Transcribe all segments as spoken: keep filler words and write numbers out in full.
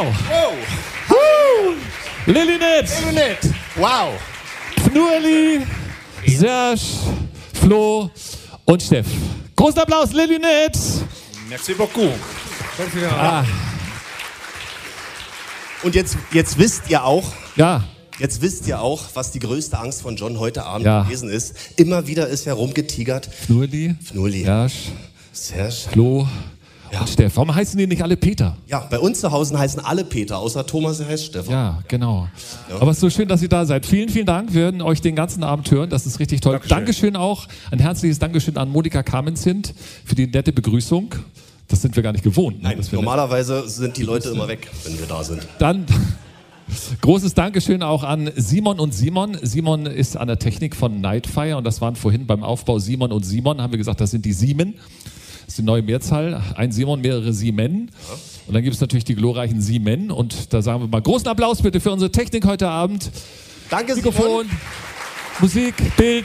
Wow. Wow. Woo. Lilynett. Lilynett. Wow. Fnurli, Serge, Flo und Steff. Großen Applaus, Lilynett. Merci beaucoup. Ah. Und jetzt, jetzt wisst ihr auch, Ja. jetzt wisst ihr auch, was die größte Angst von John heute Abend Ja. gewesen ist. Immer wieder ist herumgetigert. Fnurli, Fnurli, Serge, Serge. Flo Ja. und Steff. Warum heißen die nicht alle Peter? Ja, bei uns zu Hause heißen alle Peter, außer Thomas, der heißt Stefan. Ja, genau. Aber es ist so schön, dass ihr da seid. Vielen, vielen Dank. Wir werden euch den ganzen Abend hören. Das ist richtig toll. Dankeschön. Dankeschön auch. Ein herzliches Dankeschön an Monika Kamenzind für die nette Begrüßung. Das sind wir gar nicht gewohnt. Ne? Nein, dass wir normalerweise sind die Leute immer weg, wenn wir da sind. Dann großes Dankeschön auch an Simon und Simon. Simon ist an der Technik von Nightfire und das waren vorhin beim Aufbau Simon und Simon. Haben wir gesagt, das sind die Siemen. Das ist die neue Mehrzahl. Ein Simon, mehrere Siemen. Und dann gibt es natürlich die glorreichen Siemen. Und da sagen wir mal großen Applaus bitte für unsere Technik heute Abend. Danke, Mikrofon, Simon. Musik, Bild.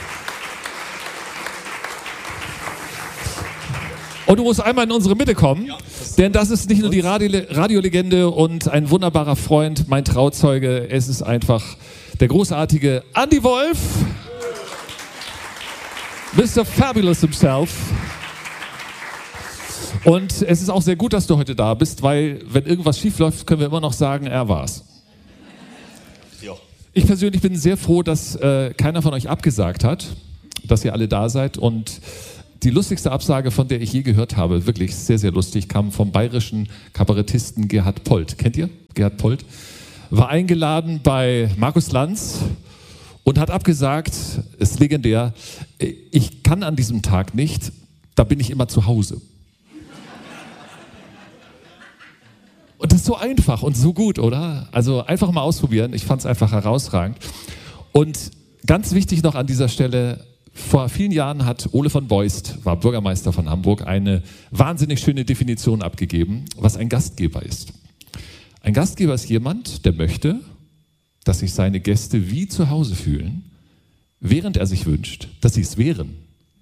Und du musst einmal in unsere Mitte kommen, ja, das denn das ist nicht nur die Radio Radiolegende und ein wunderbarer Freund, mein Trauzeuge. Es ist einfach der großartige Andy Wolf, Mister Fabulous himself. Und es ist auch sehr gut, dass du heute da bist, weil wenn irgendwas schief läuft, können wir immer noch sagen, er war's. Ja. Ich persönlich bin sehr froh, dass äh, keiner von euch abgesagt hat, dass ihr alle da seid. Und die lustigste Absage, von der ich je gehört habe, wirklich sehr, sehr lustig, kam vom bayerischen Kabarettisten Gerhard Polt. Kennt ihr Gerhard Polt? War eingeladen bei Markus Lanz und hat abgesagt, ist legendär, ich kann an diesem Tag nicht, da bin ich immer zu Hause. Und das ist so einfach und so gut, oder? Also einfach mal ausprobieren. Ich fand es einfach herausragend. Und ganz wichtig noch an dieser Stelle, vor vielen Jahren hat Ole von Beust, war Bürgermeister von Hamburg, eine wahnsinnig schöne Definition abgegeben, was ein Gastgeber ist. Ein Gastgeber ist jemand, der möchte, dass sich seine Gäste wie zu Hause fühlen, während er sich wünscht, dass sie es wären.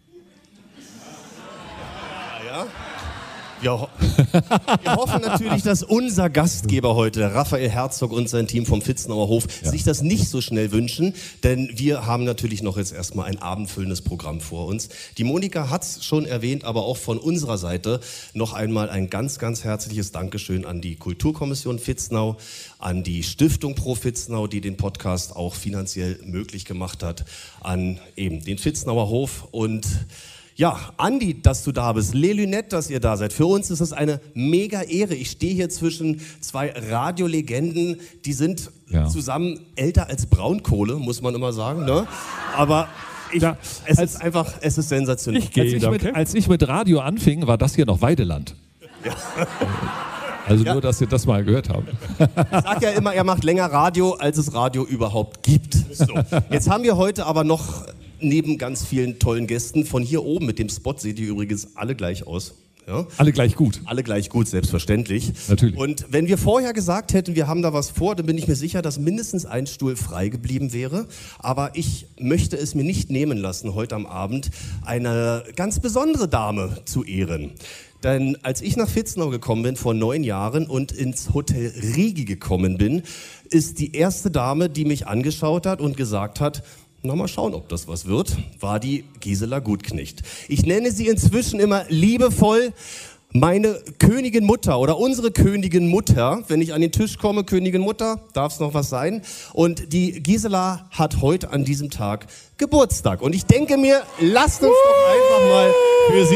Ja, ja. Wir, ho wir hoffen natürlich, dass unser Gastgeber heute, Raphael Herzog und sein Team vom Vitznauer Hof, ja. sich das nicht so schnell wünschen, denn wir haben natürlich noch jetzt erstmal ein abendfüllendes Programm vor uns. Die Monika hat es schon erwähnt, aber auch von unserer Seite noch einmal ein ganz, ganz herzliches Dankeschön an die Kulturkommission Vitznau, an die Stiftung Pro Vitznau, die den Podcast auch finanziell möglich gemacht hat, an eben den Vitznauer Hof und ja, Andi, dass du da bist, Lilynett, dass ihr da seid. Für uns ist es eine mega Ehre. Ich stehe hier zwischen zwei Radiolegenden, die sind ja. zusammen älter als Braunkohle, muss man immer sagen. Ne? Aber ich, ja, es ist einfach, es ist sensationell. Ich als, ich mit, als ich mit Radio anfing, war das hier noch Weideland. Ja. Also ja. nur, dass ihr das mal gehört habt. Ich sag ja immer, er macht länger Radio, als es Radio überhaupt gibt. So. Jetzt haben wir heute aber noch neben ganz vielen tollen Gästen von hier oben mit dem Spot, seht ihr übrigens alle gleich aus. Ja? Alle gleich gut. Alle gleich gut, selbstverständlich. Natürlich. Und wenn wir vorher gesagt hätten, wir haben da was vor, dann bin ich mir sicher, dass mindestens ein Stuhl frei geblieben wäre. Aber ich möchte es mir nicht nehmen lassen, heute am Abend eine ganz besondere Dame zu ehren. Denn als ich nach Vitznau gekommen bin, vor neun Jahren und ins Hotel Rigi gekommen bin, ist die erste Dame, die mich angeschaut hat und gesagt hat, na, mal schauen, ob das was wird, war die Gisela Gutknecht. Ich nenne sie inzwischen immer liebevoll meine Königin Mutter oder unsere Königin Mutter. Wenn ich an den Tisch komme, Königin Mutter, darf es noch was sein. Und die Gisela hat heute an diesem Tag Geburtstag. Und ich denke mir, lasst uns doch einfach mal für sie